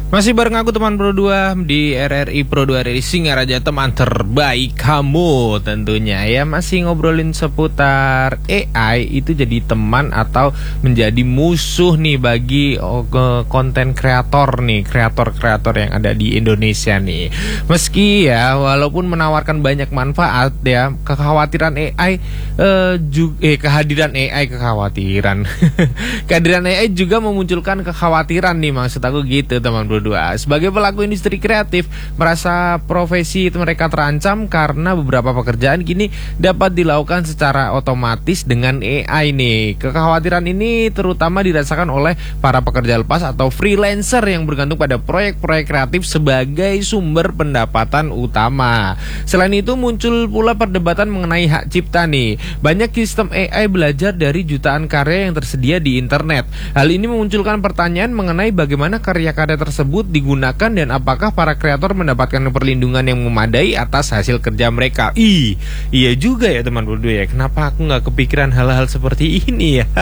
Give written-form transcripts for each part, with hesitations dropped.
Masih bareng aku teman Pro 2 di RRI Pro 2 RRI Singaraja, teman terbaik kamu tentunya ya. Masih ngobrolin seputar AI itu jadi teman atau menjadi musuh nih bagi konten kreator nih, kreator-kreator yang ada di Indonesia nih. Meski ya walaupun menawarkan banyak manfaat ya, kekhawatiran AI kehadiran AI juga memunculkan kekhawatiran nih, maksud aku gitu teman Pro 2. Sebagai pelaku industri kreatif, merasa profesi mereka terancam karena beberapa pekerjaan kini dapat dilakukan secara otomatis dengan AI nih. Kekhawatiran ini terutama dirasakan oleh para pekerja lepas atau freelancer yang bergantung pada proyek-proyek kreatif sebagai sumber pendapatan utama. Selain itu muncul pula perdebatan mengenai hak cipta nih. Banyak sistem AI belajar dari jutaan karya yang tersedia di internet. Hal ini memunculkan pertanyaan mengenai bagaimana karya-karya tersebut digunakan dan apakah para kreator mendapatkan perlindungan yang memadai atas hasil kerja mereka. Iya juga ya teman berdua ya. Kenapa aku nggak kepikiran hal-hal seperti ini ya?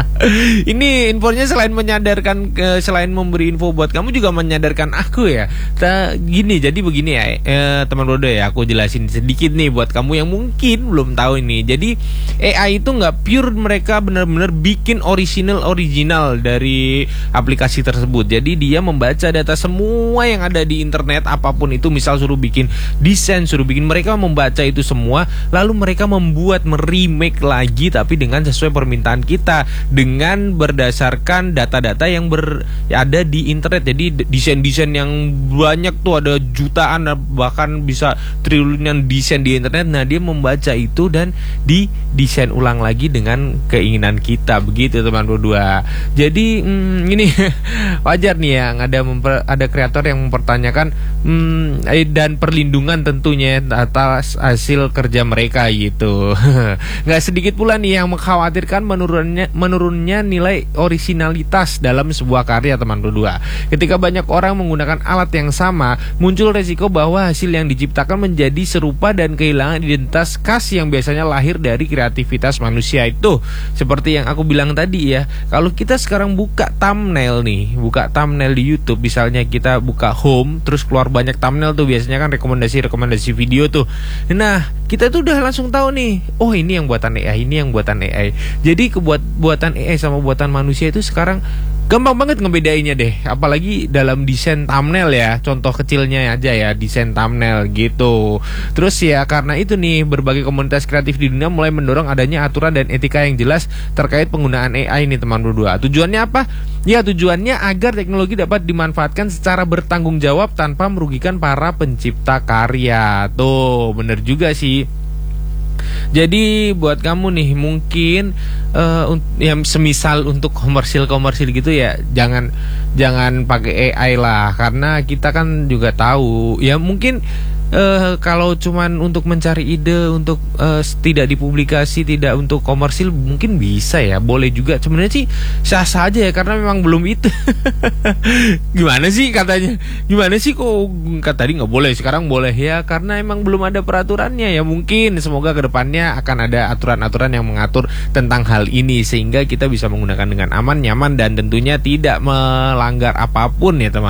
Ini infonya selain menyadarkan, selain memberi info buat kamu juga menyadarkan aku ya. Jadi begini ya, teman berdua ya. Aku jelasin sedikit nih buat kamu yang mungkin belum tahu ini. Jadi AI itu nggak pure, mereka benar-benar bikin original dari aplikasi tersebut. Jadi dia membaca data semua yang ada di internet, apapun itu, misal suruh bikin desain, mereka membaca itu semua, lalu mereka meremake lagi tapi dengan sesuai permintaan kita, dengan berdasarkan data-data yang ada di internet. Jadi desain-desain yang banyak tuh, ada jutaan bahkan bisa triliunan desain di internet. Nah, dia membaca itu dan didesain ulang lagi dengan keinginan kita, begitu teman berdua. Jadi ini wajar nih yang ada kreator yang mempertanyakan dan perlindungan tentunya atas hasil kerja mereka gitu. Nggak sedikit pula nih yang mengkhawatirkan menurunnya nilai originalitas dalam sebuah karya teman berdua. Ketika banyak orang menggunakan alat yang sama, muncul resiko bahwa hasil yang diciptakan menjadi serupa dan kehilangan identitas khas yang biasanya lahir dari kreativitas manusia itu. Seperti yang aku bilang tadi ya, kalau kita sekarang buka thumbnail di YouTube, misalnya kita buka home terus keluar banyak thumbnail tuh, biasanya kan rekomendasi video tuh. Nah, kita tuh udah langsung tahu nih, oh ini yang buatan AI, ini yang buatan AI. Jadi buatan AI sama buatan manusia itu sekarang gampang banget ngebedainnya deh. Apalagi dalam desain thumbnail ya, contoh kecilnya aja ya, desain thumbnail gitu. Terus ya karena itu nih, berbagai komunitas kreatif di dunia mulai mendorong adanya aturan dan etika yang jelas terkait penggunaan AI nih teman berdua. Tujuannya apa? Ya tujuannya agar teknologi dapat dimanfaatkan secara bertanggung jawab tanpa merugikan para pencipta karya. Tuh bener juga sih. Jadi buat kamu nih mungkin yang semisal untuk komersil gitu ya, jangan pakai AI lah, karena kita kan juga tahu ya mungkin kalau cuman untuk mencari ide untuk tidak dipublikasi, tidak untuk komersil, mungkin bisa ya, boleh juga. Sebenarnya sih sah-sah aja ya, karena memang belum itu. Gimana sih katanya? Gimana sih kok tadi nggak boleh, sekarang boleh ya? Karena emang belum ada peraturannya ya. Mungkin semoga kedepannya akan ada aturan-aturan yang mengatur tentang hal ini sehingga kita bisa menggunakan dengan aman, nyaman dan tentunya tidak melanggar apapun ya teman.